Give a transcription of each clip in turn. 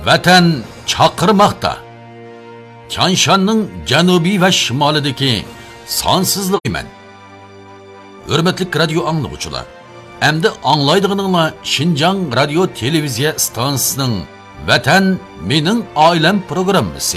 Vatan chaqirmoqda. Chanshanning janubiy va shimolidagi sonsizlik eman. Hurmatli radio anglag'uchilar, endi anglaydiganinglar Xinjiang radio televiziya stansiyasining Vatan mening oilam programmasi.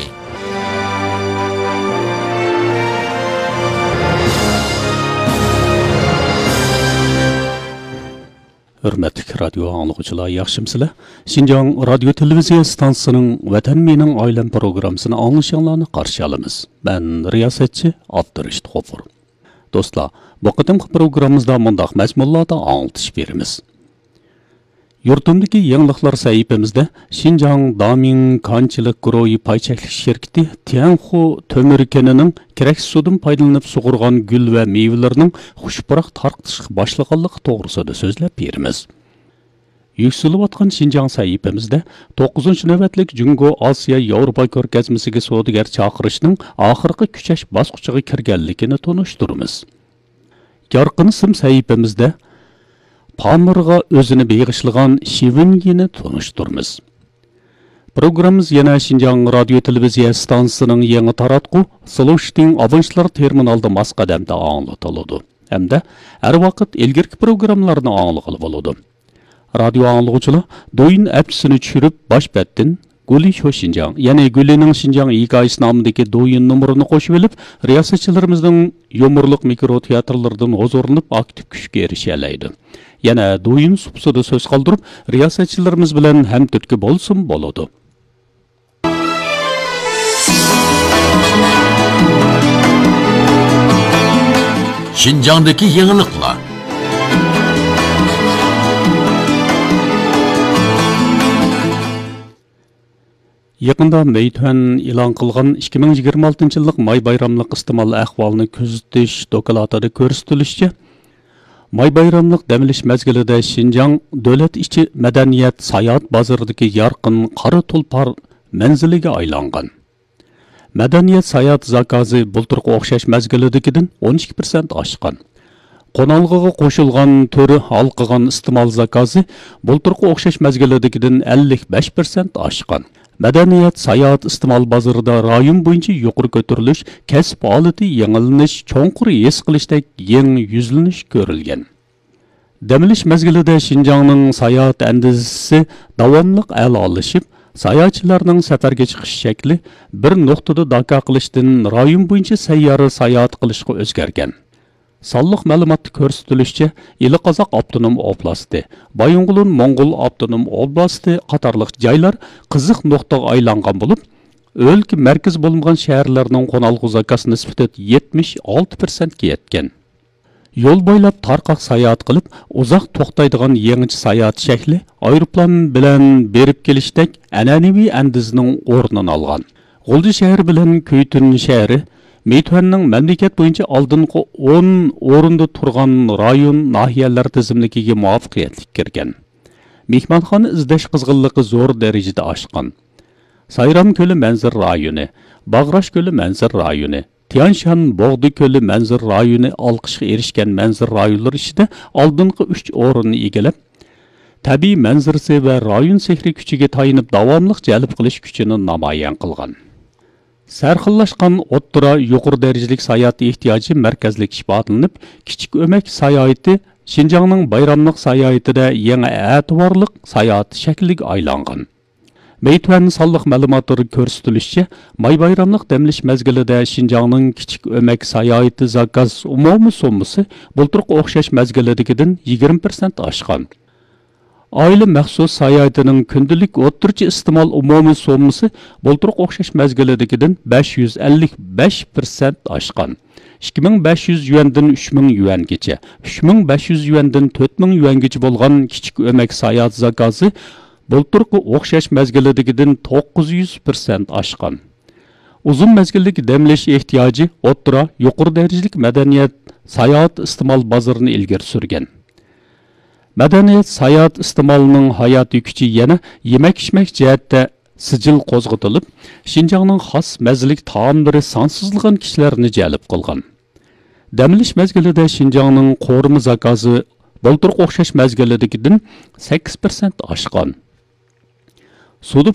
Hürmetli radyo anlıqçılar, yaxşımsızlar. Xinjiang radio televiziya stansiyasining Vatan mening oilam programmasini anglashinglarni qarshi olamiz. Ben riyosatchi Abdurashid G'ofur. Do'stlar, bu qadimgi programmamizda mundaq mazmunlarda anglatish beramiz. Yurtimdagi yangiliklar sahifamizda Xinjiang Daming Kanchilik guruhi paychaklik şirketi Tianhu tömür kenining kerak sudan foydalanib sug'urgan gul va mevalarning xushpuroq tarqitish boshliqligi to'g'risida so'zlab beramiz. Yuksalib Xinjiang sahifamizda 9-navbatlik Jungo Osiyo Yevropa ko'rgazmasiga savdogar chaqirishning oxirgi kuchash bosqichiga kirganligini tunishtiramiz. Yorqin sim sahifamizda Pamirga o'zini beg'ishlagan Shivinyini tunishtiramiz. Programmamiz yana Xinjiang radio televiziya stansiyasining yangi taratqu Solushting Abanshlar terminalda masqadamda anglatiladi. Hamda har vaqt ilgirki programmalarni anglag'ili bo'ladi. Radio anglag'uchilar do'yin appsini tushirib boshbatdan Guli Xinjiang, ya'ni Gulining Xinjiang hikoyasi nomidagi do'yin nomerini qo'shib olib, riyosatchilarimizning yomurliq mikro teatrlaridan huzurlanib aktiv kuchga erisha oladi. Yana do'yin supsida so'z qoldirib, riyosatchilarimiz bilan hamturtki bo'lsin bo'ladi. Xinjiangdagi yangiliklar. Yaqında Meituan e'lon qilgan 2026-yillik may bayramlik iste'mol ahvolini kuzatish dokladida ko'rsatilishicha, may bayramlik damilish mezgilida Xinjiang davlat ichi madaniyat sayohat bozoridagi yorqin qora tulpor manziliga aylangan. Madaniyat sayohat zakozi bulturga o'xshash mezgilidagidan 12% oshgan. Qonalg'iga qo'shilgan turi halqigan iste'mol zakozi bulturga o'xshash mezgilidagidan 55% oshgan. Madaniyat sayohat iste'mol bozorida rayon bo'yicha yuqori ko'tarilish, kasb holati yangilanish, cho'nqur his qilishdek yangi yuzlanish ko'rilgan. Damilish mezgilida Xinjiangning sayohat andizisi davomli a'lolashib, sayohatchilarning safarga chiqish shakli bir nuqtada dako qilishdan rayon bo'yicha sayyora sayohat qilishga o'zgargan. Sonliq ma'lumotda ko'rsatilishicha, Eliqozoq avtonom oblasti, Bayong'ulun Mong'ol avtonom oblasti qatorliq joylar qiziq nuqtaga aylangan bo'lib, o'lka markaz bo'lmagan shaharlarning qonalg'u zakasi nisbati 76% ga yetgan. Yo'l bo'ylab tarqoq sayohat qilib, uzoq to'xtaydigan yangi sayohat shakli aeroplan bilan berib kelishdek an'anaviy andizning o'rnini olgan. G'ulji shahri bilan Kuytun shahri Meituanning mamlakat bo'yicha oldingi 10 o'rinda turgan rayon nahiyalar tizimligiga muvaffaqiyatli kirgan. Mehmonxona izlash qizg'inligi zo'r darajada oshgan. Sayram ko'li manzir rayoni, Bag'rash ko'li manzir rayoni, Tianshan Bog'di ko'li manzir rayoni olqishga erishgan manzir rayonlar ichida oldingi 3 o'rinni egallab, tabiiy manzarasi va rayon sehri kuchiga tayinib davomli jalb qilish kuchini namoyon qilgan. Sarxillashgan o'ttira yuqori darajalik sayohat ehtiyoji markazlik isbotlanib, kichik o'mak sayohati Xinjiangning bayramlik sayohatida yangi e'tiborli sayohat shakliga aylangan. Meituan sonliq ma'lumotlari ko'rsatilishicha, may bayramlik damlish mezgilida Xinjiangning kichik o'mak sayohati zakaz umumiy summasi bulturga o'xshash mezgilidagidan 20% oshgan. Oila maxsus sayohatining kundalik o'rtacha iste'mol umumiy summasi bulturga o'xshash mezgilidagidan 555% oshgan. 2500 yuandan 3000 yuangacha, 3500 yuandan 4000 yuangacha bo'lgan kichik o'mak sayohat zakozi bulturga o'xshash mezgilidagidan 900% oshgan. Uzun mezgillik damlash ehtiyoji o'ttira yuqori darajalik madaniyat sayohat iste'mol bozorini ilgari surgan. Madaniyat sayohat iste'molining hayotiy kuchi yana yemak-ichmak jihatda sijil qo'zg'atilib, Xinjiangning xos mazalik taomlari sonsizlagan kishilarni jalb qilgan. Damlish mezgilida Xinjiangning qo'rimi zakozi bulturga o'xshash mezgilidagidan 8% oshgan. Suda